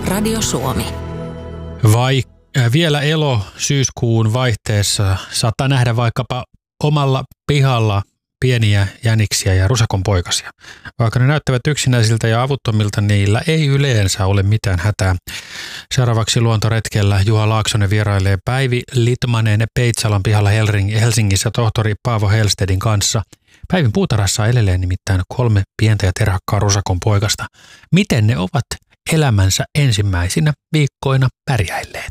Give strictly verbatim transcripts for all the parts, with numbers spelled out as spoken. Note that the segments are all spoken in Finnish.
Radio Suomi. Vai äh, vielä elo-syyskuun vaihteessa saattaa nähdä vaikkapa omalla pihalla pieniä jäniksiä ja rusakon poikasia. Vaikka ne näyttävät yksinäisiltä ja avuttomilta, niillä ei yleensä ole mitään hätää. Seuraavaksi luontoretkellä Juha Laaksonen vierailee Päivi Litmanen Peitsalon pihalla Helsingissä tohtori Paavo Helstedin kanssa. Päivin puutarhassa on edelleen nimittäin kolme pientä ja terhakkaa rusakon poikasta. Miten ne ovat elämänsä ensimmäisinä viikkoina pärjäilleet?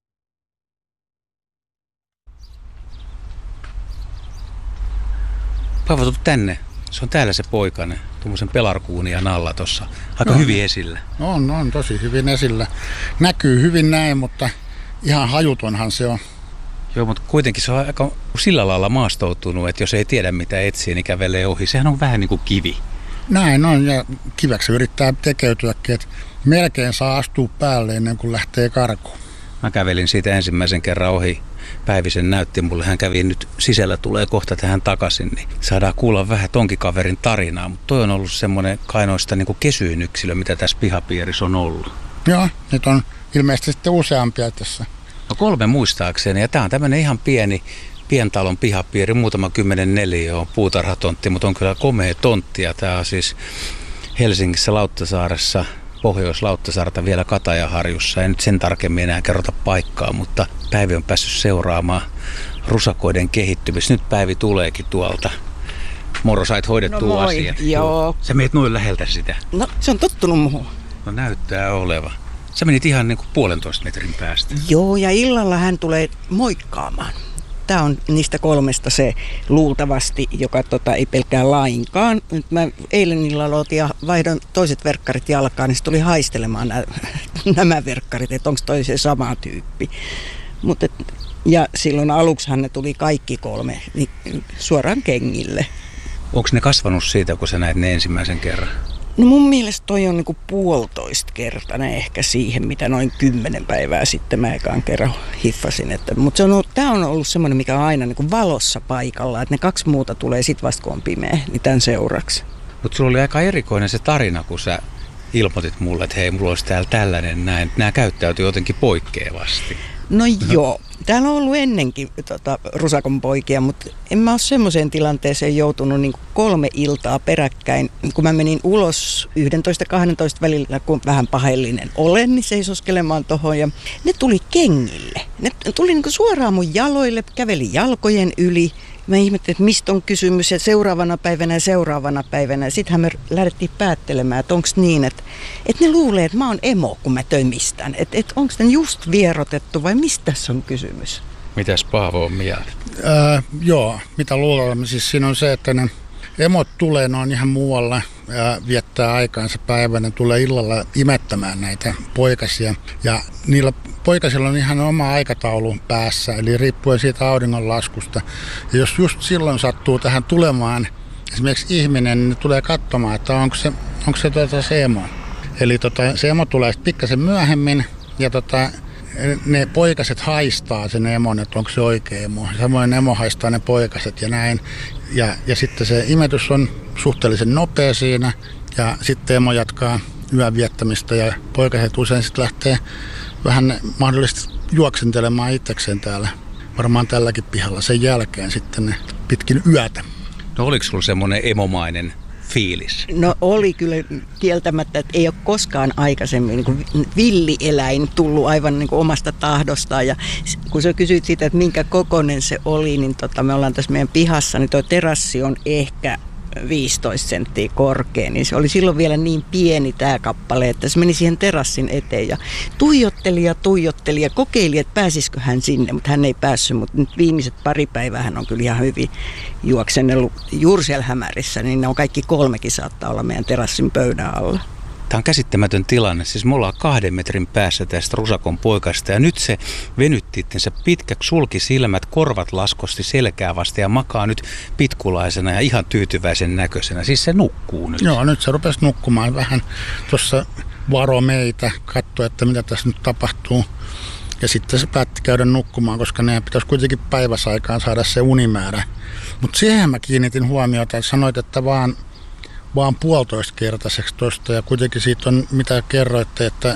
Paavo, tuu tänne. Se on täällä se poikainen, tuommoisen pelarkuunian alla tuossa. Aika no, hyvin esillä. On, on tosi hyvin esillä. Näkyy hyvin näin, mutta ihan hajutonhan se on. Joo, mutta kuitenkin se on aika sillä lailla maastoutunut, että jos ei tiedä mitä etsii, niin kävelee ohi. Sehän on vähän niin kuin kivi. Näin on, ja kiveksi yrittää tekeytyäkin, että melkein saa astua päälle ennen kuin lähtee karkuun. Mä kävelin siitä ensimmäisen kerran ohi. Päivisen näytti mulle, hän kävi nyt sisällä, tulee kohta tähän takaisin, niin saadaan kuulla vähän tonkikaverin tarinaa, mutta toi on ollut semmoinen kainoista niin kuin kesyin yksilö, mitä tässä pihapiirissä on ollut. Joo, nyt on ilmeisesti sitten useampia tässä. No kolme muistaakseni, ja tää on tämmöinen ihan pieni pientalon pihapiiri, muutama kymmenen neliö on puutarhatontti, mutta on kyllä komea tontti, ja tää on siis Helsingissä Lauttasaaressa, Pohjois-Lauttasaarta vielä Katajaharjussa. Ei nyt sen tarkemmin enää kerrota paikkaa, mutta Päivi on päässyt seuraamaan rusakoiden kehittymistä. Nyt Päivi tuleekin tuolta. Moro, sait hoidettua no moi, asiat. Joo. Sä meet noin läheltä sitä. No se on tottunut muuhun. No näyttää oleva. Sä menit ihan niin kuin puolentoista metrin päästä. Joo, ja illalla hän tulee moikkaamaan. Tämä on niistä kolmesta se luultavasti, joka tota, ei pelkää lainkaan. Nyt mä eilen illalla otin ja vaihdon toiset verkkarit jalkaan, niin se tuli haistelemaan nämä, nämä verkkarit, että onko toi se sama tyyppi. Mut et, ja silloin aluksihan ne tuli kaikki kolme niin suoraan kengille. Onko ne kasvanut siitä, kun sä näit ne ensimmäisen kerran? No mun mielestä toi on niinku puolitoista kertainen ehkä siihen, mitä noin kymmenen päivää sitten mä ekaan kerran hiffasin. Että, mutta se on, tää on ollut semmoinen, mikä on aina niinku valossa paikalla, että ne kaksi muuta tulee sit vasta kun on pimeä, niin tämän seuraksi. Mutta sulla oli aika erikoinen se tarina, kun sä ilmoitit mulle, että hei, mulla olisi täällä tällainen näin. Nämä käyttäytyy jotenkin poikkeavasti. No joo. Täällä on ollut ennenkin tota, rusakon poikia, mutta en mä ole semmoiseen tilanteeseen joutunut niin kuin kolme iltaa peräkkäin. Kun mä menin ulos yksitoista kaksitoista välillä, kun vähän paheellinen olen, niin seisoskelemaan tohon. Ja ne tuli kengille. Ne tuli niin kuin suoraan mun jaloille, käveli jalkojen yli. Mä ihmettelin, että mistä on kysymys ja seuraavana päivänä ja seuraavana päivänä. Sittenhän me lähdettiin päättelemään, että onko niin, että, että ne luulee, että mä oon emo, kun mä tömistän. Että, että onko ne just vierotettu vai mistä tässä on kysymys? Mitäs Paavo on mieltä? Öö, joo, mitä luulemme. Siis siinä on se, että ne emot tulee noin ihan muualla ja viettää aikaansa päivänä, tulee illalla imettämään näitä poikasia. Ja niillä poikasilla on ihan oma aikataulu päässä, eli riippuen siitä auringonlaskusta. Ja jos just silloin sattuu tähän tulemaan esimerkiksi ihminen, niin ne tulee katsomaan, että onko se, onko se, tuota, se emo. Eli tota, se emo tulee sitten pikkasen myöhemmin ja tota, ne poikaset haistaa sen emon, että onko se oikea emo. Samoin emo haistaa ne poikaset ja näin. Ja, ja sitten se imetys on suhteellisen nopea siinä ja sitten emo jatkaa yön viettämistä ja poikaset usein sitten lähtee vähän mahdollisesti juoksentelemaan itsekseen täällä. Varmaan tälläkin pihalla sen jälkeen sitten ne pitkin yötä. No oliko sulla semmoinen emomainen fiilis? No oli kyllä kieltämättä, että ei ole koskaan aikaisemmin niin kuin villieläin tullut aivan niin kuin omasta tahdostaan. Ja kun sä kysyit siitä, että minkä kokoinen se oli, niin tota, me ollaan tässä meidän pihassa, niin tuo terassi on ehkä viisitoista senttiä korkea, niin se oli silloin vielä niin pieni tämä kappale, että se meni siihen terassin eteen ja tuijotteli ja tuijotteli ja kokeili, että pääsisikö hän sinne, mutta hän ei päässyt, mutta nyt viimeiset pari päivää hän on kyllä ihan hyvin juoksennellut juuri siellä hämärissä, niin ne on kaikki kolmekin saattaa olla meidän terassin pöydän alla. Tämä on käsittämätön tilanne. Siis me ollaan kahden metrin päässä tästä rusakon poikasta ja nyt se venytti itsensä pitkäksi, sulki silmät, korvat laskosti selkää vasta ja makaa nyt pitkulaisena ja ihan tyytyväisen näköisenä. Siis se nukkuu nyt. Joo, nyt se rupesi nukkumaan vähän. Tuossa varo meitä, katsoi, että mitä tässä nyt tapahtuu. Ja sitten se päätti käydä nukkumaan, koska ne pitäisi kuitenkin päiväsaikaan saada se unimäärä. Mutta siihen mä kiinnitin huomiota, että sanoit, että vaan... vaan puolitoista kertaiseksi tuosta ja kuitenkin siitä on, mitä kerroitte, että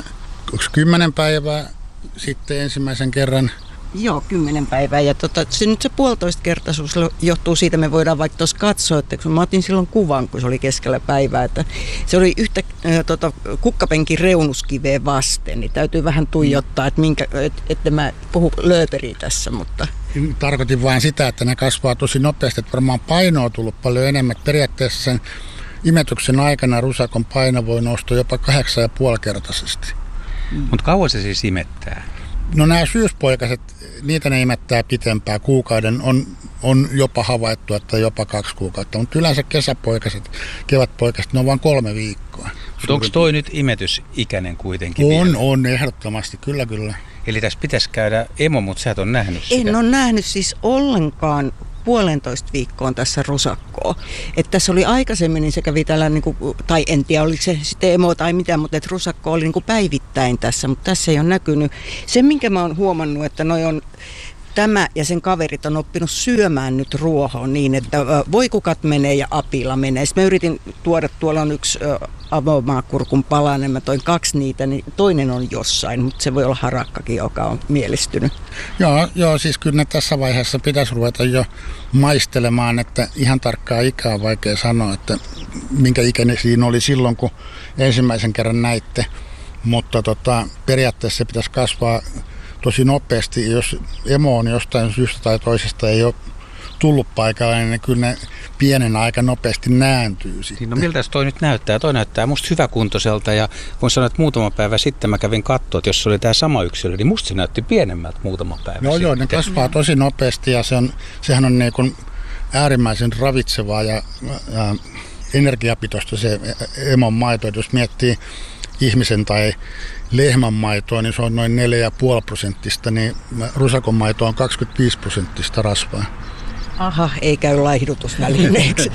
onko kymmenen päivää sitten ensimmäisen kerran. Joo, kymmenen päivää. Ja tota, se, nyt se puolitoistakertaisuus johtuu siitä, me voidaan vaikka tuossa katsoa, että kun mä otin silloin kuvan, kun se oli keskellä päivää, että se oli yhtä äh, tota, kukkapenkin reunuskiveen vasten, niin täytyy vähän tuijottaa, että, minkä, et, että mä puhun lööperiä tässä, mutta... Tarkoitin vain sitä, että ne kasvaa tosi nopeasti, että varmaan paino on tullut paljon enemmän. Periaatteessa sen imetyksen aikana rusakon paino voi nousta jopa kahdeksan ja puoli kertaisesti. Mm. Mutta kauan se siis imettää? No nämä syyspoikaset, niitä ne imettää pitempään. Kuukauden on, on jopa havaittu, että jopa kaksi kuukautta. Mutta yleensä kesäpoikaset, kevätpoikaset, ne on vain kolme viikkoa. Mutta onko toi nyt imetysikäinen kuitenkin On, vielä? on, ehdottomasti, kyllä kyllä. Eli tässä pitäisi käydä emo, mutta sä et ole nähnyt sitä. En ole nähnyt siis ollenkaan puolentoista viikkoon tässä rusakkoa. Että tässä oli aikaisemmin, niin se kävi tällä, niin kuin, tai en tiedä oliko se sitten emo tai mitä, mutta että rusakko oli niin kuin päivittäin tässä, mutta tässä ei ole näkynyt. Se, minkä mä oon huomannut, että noi on, tämä ja sen kaverit on oppinut syömään nyt ruohoon niin, että voikukat menee ja apila menee. Sitten mä yritin tuoda, tuolla on yksi avomaakurkun palanen, mä toin kaksi niitä, niin toinen on jossain, mutta se voi olla harakkakin, joka on mielistynyt. Joo, joo, siis kyllä ne tässä vaiheessa pitäisi ruveta jo maistelemaan, että ihan tarkkaa ikää on vaikea sanoa, että minkä ikäinen siinä oli silloin, kun ensimmäisen kerran näitte, mutta tota, periaatteessa se pitäisi kasvaa tosi nopeasti. Jos emo on jostain syystä tai toisesta ei ole tullut paikalle, niin kyllä ne pienen aika nopeasti nääntyy sitten. No miltä toi nyt näyttää? Toi näyttää musta hyväkuntoiselta ja voin sanoa, että muutama päivä sitten mä kävin katsoa, että jos se oli tämä sama yksilö, niin musta se näytti pienemmältä muutama päivä Joo, sitten. joo, ne kasvaa tosi nopeasti ja se on, sehän on niin kuin äärimmäisen ravitsevaa ja, ja energiapitoista se emon maito. Jos miettii ihmisen tai lehmän maitoa, niin se on noin neljä pilkku viisi prosenttista, niin rusakon maito on kaksikymmentäviisi prosenttista rasvaa. Aha, ei käy laihdutusvälineeksi.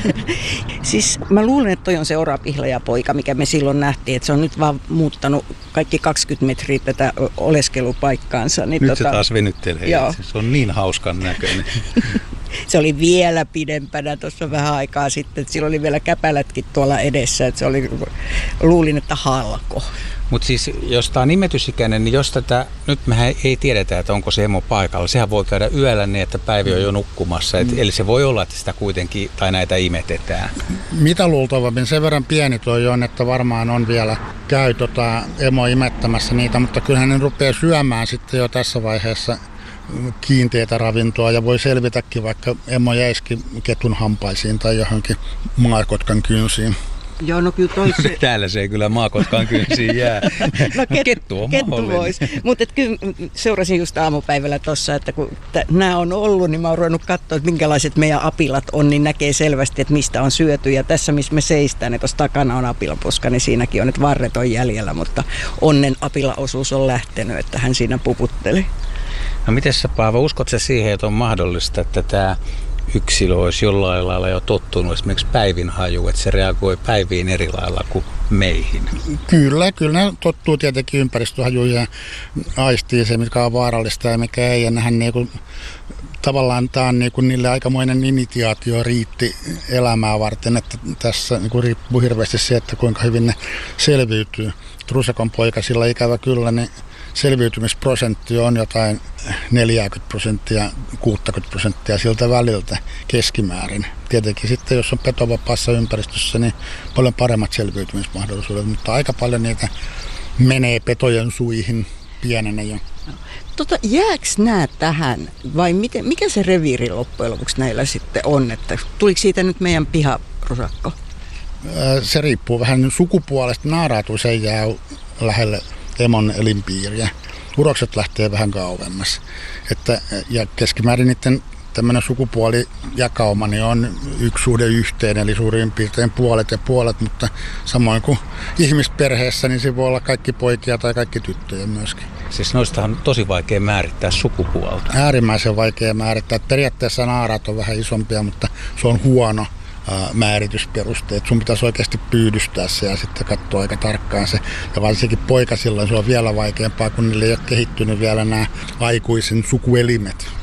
Siis mä luulen, että toi on se orapihlajapoika, mikä me silloin nähtiin, että se on nyt vaan muuttanut kaikki kaksikymmentä metriä tätä oleskelupaikkaansa. Niin nyt tota, se taas venyttelee. Joo. Se on niin hauskan näköinen. Se oli vielä pidempänä tuossa vähän aikaa sitten, että sillä oli vielä käpälätkin tuolla edessä, että se oli, luulin, että halko. Mutta siis jos tämä on imetysikäinen, niin jos tätä, nyt mehän ei tiedetä, että onko se emo paikalla. Sehän voi käydä yöllä niin, että päivi on jo nukkumassa. Et, mm. Eli se voi olla, että sitä kuitenkin, tai näitä imetetään. Mitä luultavammin, sen verran pieni toi on, että varmaan on vielä käy tota emo imettämässä niitä, mutta kyllähän ne rupeaa syömään sitten jo tässä vaiheessa kiinteitä ravintoa ja voi selvitäkin, vaikka emo jäisikin ketun hampaisiin tai johonkin maakotkan kynsiin. Joo, no kyllä toi se... Täällä se ei kyllä maakotkaan kynsiin jää. No ket, kettu on kettu vois. Mutta kyllä seurasin just aamupäivällä tuossa, että kun nämä on ollut, niin mä oon ruvennut katsoa, että minkälaiset meidän apilat on, niin näkee selvästi, että mistä on syöty. Ja tässä, missä me seistään, että tuossa takana on apilapuska, niin siinäkin on, että varret on jäljellä, mutta onnen apilaosuus on lähtenyt, että hän siinä puputteli. No miten sä, Paavo, uskot sä siihen, että on mahdollista, että tämä yksilö olisi jollain lailla jo tottunut esimerkiksi päivin haju, että se reagoi päiviin eri lailla kuin meihin? Kyllä, kyllä ne tottuu tietenkin ympäristöhajuja ja aistii se, mikä on vaarallista ja mikä ei. Ja nehän niinku, tavallaan tämä on niinku niille aikamoinen initiaatio riitti elämää varten, että tässä niinku riippuu hirveästi se, että kuinka hyvin ne selviytyy. Rusakon poikasilla ikävä kyllä, niin selviytymisprosentti on jotain neljäkymmentä prosenttia, kuusikymmentä prosenttia siltä väliltä keskimäärin. Tietenkin sitten, jos on petovapaassa ympäristössä, niin paljon paremmat selviytymismahdollisuudet, mutta aika paljon niitä menee petojen suihin pienenä jo. Tota, jääks nää tähän vai miten, mikä se reviiri loppujen lopuksi näillä sitten on? Että tuliko siitä nyt meidän piharusakko? Se riippuu vähän sukupuolesta. Naaraat usein jää lähelle emon elinpiiriä. Urokset lähtee vähän kauemmas. Että, ja keskimäärin niiden tämmöinen sukupuolijakauma niin on yksi suhde yhteen, eli suurin piirtein puolet ja puolet, mutta samoin kuin ihmisperheessä, niin se voi olla kaikki poikia tai kaikki tyttöjä myöskin. Siis noistahan on tosi vaikea määrittää sukupuolta. Äärimmäisen vaikea määrittää. Periaatteessa naaraat on vähän isompia, mutta se on huono määritysperusteet. Sun pitäisi oikeasti pyydystää se ja sitten katsoa aika tarkkaan se. Ja varsinkin poikasilla se on vielä vaikeampaa, kun niille ei ole kehittynyt vielä nämä aikuisen sukuelimet.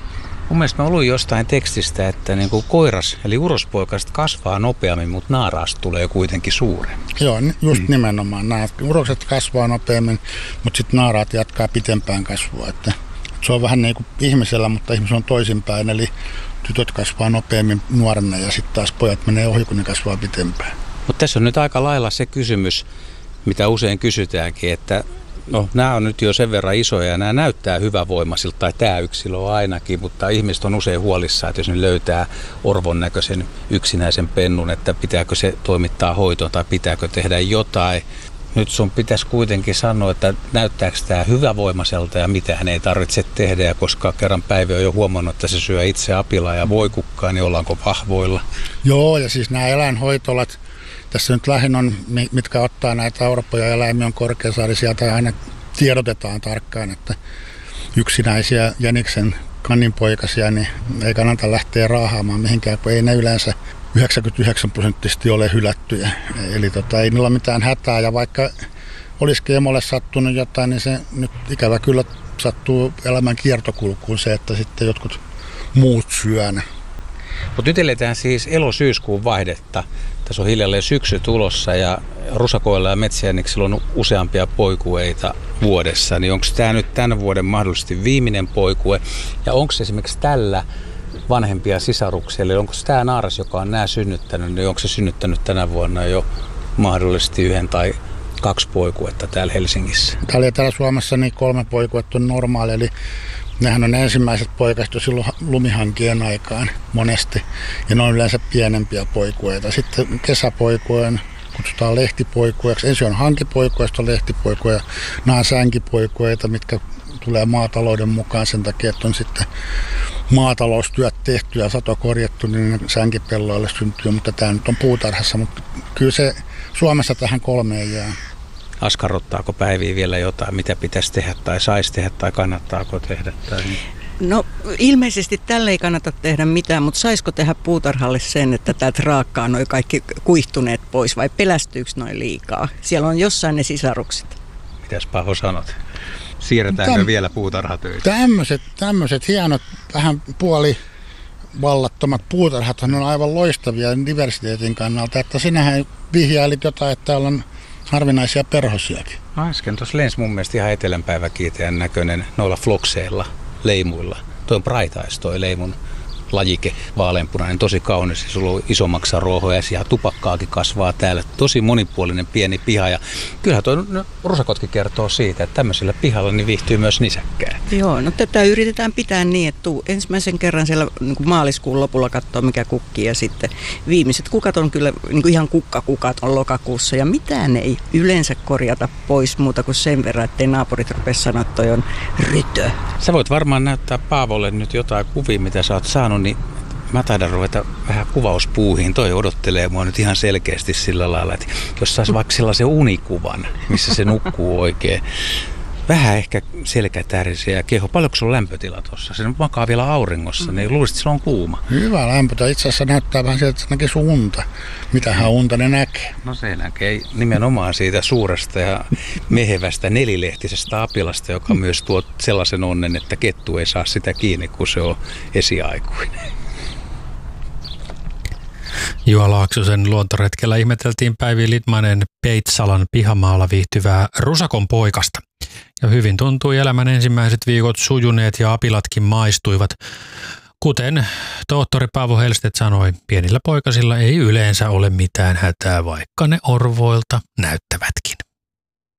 Mun mielestä mä luin jostain tekstistä, että niin kuin koiras, eli urospoikaset kasvaa nopeammin, mutta naaraasta tulee kuitenkin suurempi. Joo, just mm. nimenomaan. Nämä urokset kasvaa nopeammin, mutta sitten naaraat jatkaa pitempään kasvua. Että se on vähän niin kuin ihmisellä, mutta ihmis on toisinpäin. Eli tytöt kasvaa nopeammin nuorena ja sitten taas pojat menee ohi, kun ne kasvaa pitempään. Mutta tässä on nyt aika lailla se kysymys, mitä usein kysytäänkin, että no, nämä on nyt jo sen verran isoja ja nämä näyttää hyvävoimaisilta, tai tämä yksilö on ainakin, mutta ihmiset on usein huolissaan, että jos ne löytää orvon näköisen yksinäisen pennun, että pitääkö se toimittaa hoitoon tai pitääkö tehdä jotain. Nyt sun pitäisi kuitenkin sanoa, että näyttääkö tämä hyvävoimaiselta ja mitä hän ei tarvitse tehdä, ja koska kerran Päivi on jo huomannut, että se syö itse apilaa ja voikukkaa, niin ollaanko vahvoilla? Joo, ja siis nämä eläinhoitolat, tässä nyt lähin on, mitkä ottaa näitä orpoja eläimiä on Korkeasaari, sieltä aina tiedotetaan tarkkaan, että yksinäisiä jäniksen kanninpoikasia, niin ei kannata lähteä raahaamaan mihinkään, kun ei ne yleensä yhdeksänkymmentäyhdeksän prosenttisesti ole hylättyjä. Eli tota, ei niillä ole mitään hätää, ja vaikka olisikin emolle sattunut jotain, niin se nyt ikävä kyllä sattuu elämän kiertokulkuun se, että sitten jotkut muut syö ne. Mutta nyt eletään siis elo-syyskuun vaihdetta. Tässä on hiljalleen syksy tulossa ja rusakoilla ja metsäjäniksillä on useampia poikueita vuodessa. Niin onko tämä nyt tämän vuoden mahdollisesti viimeinen poikue? Ja onko esimerkiksi tällä vanhempia sisaruksia? Eli onko tämä naaras, joka on nämä synnyttänyt, niin onko se synnyttänyt tänä vuonna jo mahdollisesti yhden tai kaksi poikuetta täällä Helsingissä? Täällä, täällä Suomessa niin kolme poikuetta on normaali, eli nehän on ensimmäiset poikaset jo silloin lumihankien aikaan monesti, ja ne on yleensä pienempiä poikueita. Sitten kesäpoikueen kutsutaan lehtipoikueeksi. Ensin on hankipoikuja, sitten on lehtipoikuja, nämä on sänkipoikueita, mitkä tulee maatalouden mukaan sen takia, että on sitten maataloustyöt tehty ja sato korjattu, niin sänkipelloille syntyy, mutta tämä nyt on puutarhassa, mutta kyllä se Suomessa tähän kolmeen jää. Askarruttaako Päiviä vielä jotain, mitä pitäisi tehdä tai saisi tehdä tai kannattaako tehdä? Tai... No ilmeisesti tälle ei kannata tehdä mitään, mutta saisiko tehdä puutarhalle sen, että täältä raakkaa noi kaikki kuihtuneet pois vai pelästyykö noin liikaa? Siellä on jossain ne sisarukset. Mitäs Paho sanot? Siirretäänkö Täm, vielä puutarhatöitä? Tämmöiset, tämmöiset hienot, vähän puoli vallattomat puutarhathan on aivan loistavia diversiteetin kannalta, että sinähän vihjailit jotain, että täällä on harvinaisia perhosiakin. Äsken tuossa lensi mun mielestä ihan etelänpäiväkiiteen näköinen noilla flokseilla, leimuilla. Tuo on Bright toi leimun lajike, vaaleanpunainen, tosi kaunis. Sulla on isommaksa ruohoja ja tupakkaakin kasvaa täällä. Tosi monipuolinen pieni piha. Ja kyllähän tuo no, rusakotkin kertoo siitä, että tämmöisellä pihalla niin viihtyy myös nisäkkää. Joo, no tätä yritetään pitää niin, että tuu ensimmäisen kerran siellä niin kuin maaliskuun lopulla katsoa mikä kukkii. Ja sitten viimeiset kukat on kyllä niin kuin ihan kukkakukat on lokakuussa. Ja mitään ei yleensä korjata pois muuta kuin sen verran, ettei naapurit rupea sanoa, että toi on rytö. Sä voit varmaan näyttää Paavolle nyt jotain kuvia, mitä sä oot saanut, niin mä taidan ruveta vähän kuvauspuuhiin. Toi odottelee mua nyt ihan selkeästi sillä lailla, että jos saisi vaikka sellaisen unikuvan, missä se nukkuu oikein. Vähän ehkä selkätärisiä ja keho. Paljonko sulla on lämpötila tuossa? Se makaa vielä auringossa, niin luulisit, että sillä on kuuma. Hyvä lämpötila. Itse asiassa näyttää vähän sieltä, että se näkee sun unta. Mitähän unta ne näkee? No se näkee nimenomaan siitä suuresta ja mehevästä nelilehtisestä apilasta, joka myös tuo sellaisen onnen, että kettu ei saa sitä kiinni, kun se on esiaikuinen. Juha Laaksosen luontoretkellä ihmeteltiin Päivi Lidmanen Peitsalan pihamaalla viihtyvää rusakon poikasta. Ja hyvin tuntui elämän ensimmäiset viikot sujuneet ja apilatkin maistuivat. Kuten tohtori Paavo Hellstedt sanoi, pienillä poikasilla ei yleensä ole mitään hätää, vaikka ne orvoilta näyttävätkin.